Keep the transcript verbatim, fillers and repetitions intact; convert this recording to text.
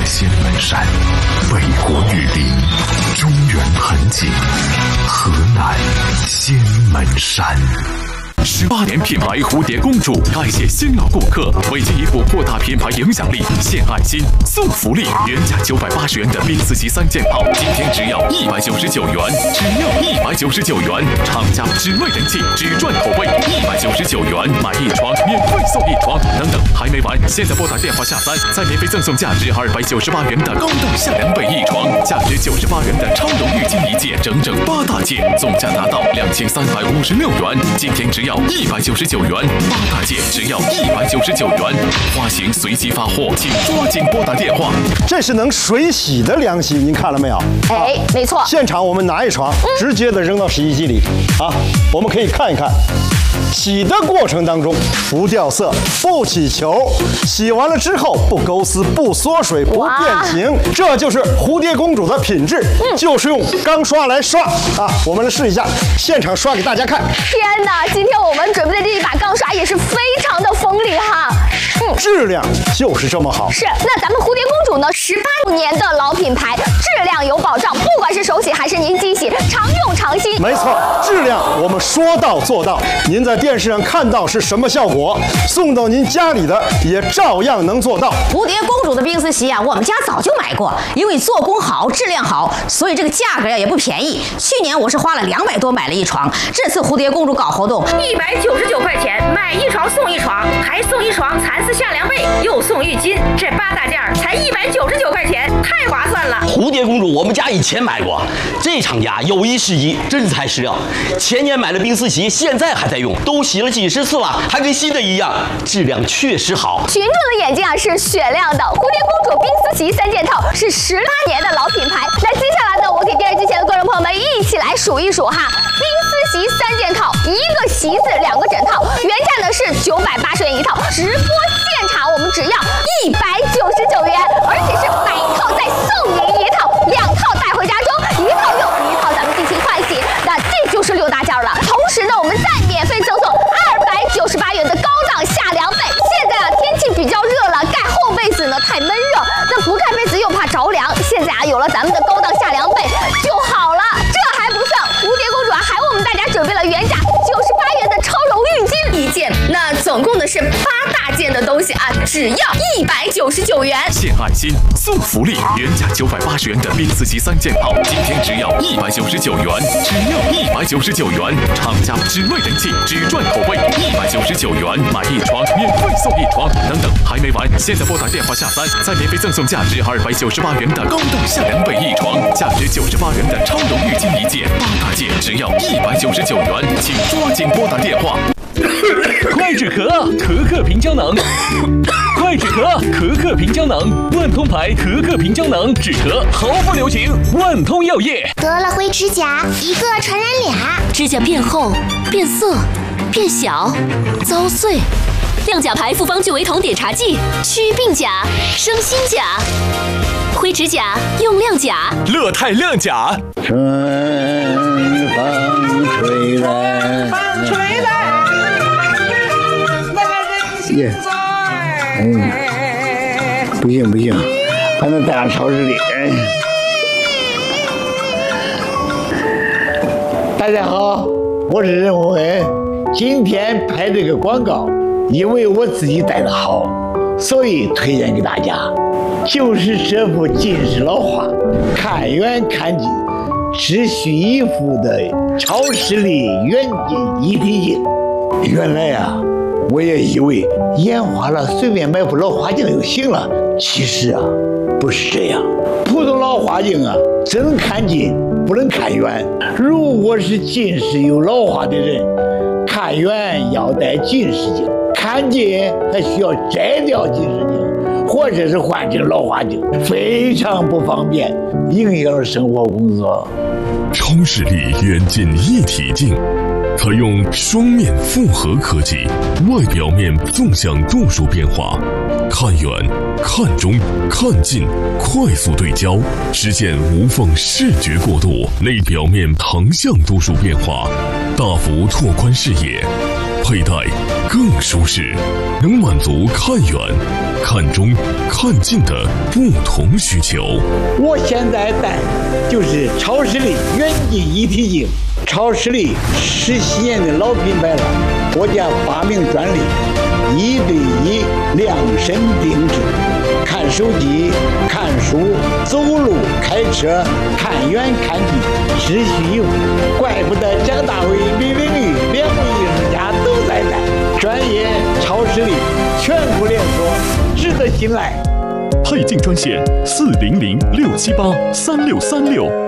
仙门山，北国雨林，中原盆景，河南仙门山。十八年品牌蝴蝶公主，感谢新老顾客，为进一步扩大品牌影响力，献爱心送福利，原价九百八十元的冰丝席三件套，今天只要一百九十九元，只要一百九十九元，厂家只卖人气，只赚口碑，一百九十九元买一床免费送一床，等等还没完，现在拨打电话下单，再免费赠送价值二百九十八元的高档夏凉被一床，价值九十八元的超柔浴巾一件，整整八大件，总价达到两千三百五十六元，今天只要一百九十九元，八大件只要一百九十九元，花型随机发货，请抓紧拨打电话。 这是能水洗的凉席，您看了没有？ 哎，没错。 现场我们拿一床，嗯、直接的扔到洗衣机里啊，我们可以看一看。洗的过程当中不掉色、不起球，洗完了之后不勾丝、不缩水、不变形，这就是蝴蝶公主的品质，嗯、就是用钢刷来刷啊！我们来试一下，现场刷给大家看。 天哪，今天我们准备的这一把钢刷也是非常的锋利哈， 嗯，质量就是这么好。 是，那咱们蝴蝶公主呢，十八年的老品牌，质量有保障，不管是手洗还是您机洗，常用常新。 没错，质量我们说到做到，您在电视上看到是什么效果，送到您家里的也照样能做到。 蝴蝶公主的冰丝席啊，我们家早就买过，因为做工好、质量好，所以这个价格呀也不便宜。去年我是花了两百多买了一床，这次蝴蝶公主搞活动， 一百九十九块钱买一床送一床，还送一床蚕丝夏凉被，又送浴巾，这八大件才一百九十九块钱，太划算了。 蝴蝶公主我们家以前买过，这厂家有一是一，真材实料。前年买了冰丝席，现在还在用，都洗了几十次了，还跟新的一样，质量确实好。 群众的眼睛啊是雪亮的，蝴蝶公主冰丝席三件套是十八年的老品牌。那接下来呢，我给电视机前的观众朋友们一起来数一数哈，冰丝席三件套，一个席子两个枕套，原价呢是九百八十元一套，直播现场我们只要一百九十九元，而且是买套再送您一套，两套带回家中，一套用，一套咱们进行换洗，那这就是六大件了。同时呢，我们再免费赠送二百九十八元的高档夏凉被。现在啊天气比较热了，盖厚被子呢太闷热，那不盖被子又怕着凉，现在啊有了咱们的高档夏凉被就好了。这还不算，蝴蝶公主啊还为我们大家准备了原价九十八元的超柔浴巾一件，那总共的是八大件的东西啊，只要一百九十九元。 献爱心送福利，原价九百八十元的冰丝席三件套，今天只要一百九十九元，只要一百九十九元，厂家只卖人气，只赚口碑，一百九十九元买一床免费送一床，等等还没完，现在拨打电话下单，再免费赠送价值二百九十八元的高档夏凉被一床，价值九十八元的超柔浴巾一件，八大件只要一百九十九元，请抓紧拨打电话。 快止咳，咳咳平胶囊。快止咳，咳咳平胶囊，万通牌咳咳平胶囊，止咳毫不留情，万通药业。 得了灰指甲，一个传染俩， 指甲变厚、变色、变小、遭碎。亮甲牌复方聚维酮点茶剂，祛病甲、生新甲。灰指甲用亮甲， 乐泰亮甲。 春风吹来，风吹来。耶，哎，不行不行，还能带上超市里。大家好，我是任宏恩。今天拍这个广告，因为我自己戴的好，所以推荐给大家。就是这副近视老花，看远看近，只需一副的超视力远近一体镜。原来呀、啊。我也以为眼花了随便买副老花镜就行了，其实啊不是这样。普通老花镜啊只能看近不能看远，如果是近视有老花的人，看远要戴近视镜，看近还需要摘掉近视镜或者是换成老花镜，非常不方便，影响了生活工作。 超视力远近一体镜可用双面复合科技，外表面纵向度数变化， 看远、看中、看近，快速对焦，实现无缝视觉过渡，内表面横向度数变化，大幅拓宽视野，佩戴更舒适，能满足看远、看中、看近的不同需求。 我现在戴就是超视力远近一体镜，超视力十七年的老品牌了，国家发明专利，一对一量身定制，看手机、看书、走路、开车，看远看近，只需用。怪不得蒋大为、李玲玉两位艺术家都在戴，专业超视力，全国连锁，值得信赖。 配镜专线四零零六七八三六三六。